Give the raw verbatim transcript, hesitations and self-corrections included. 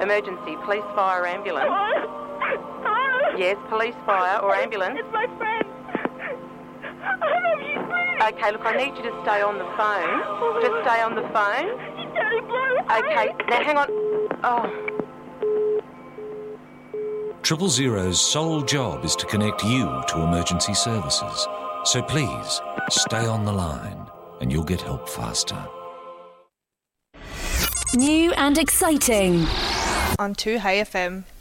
Emergency, police, fire, ambulance. Yes, police, fire or ambulance. It's my friend. I love you, please. Okay, look, I need you to stay on the phone. Just stay on the phone. He's Daddy Blue. Okay, now hang on. Oh. Triple Zero's sole job is to connect you to emergency services. So please, stay on the line and you'll get help faster. New and exciting. On two High F M.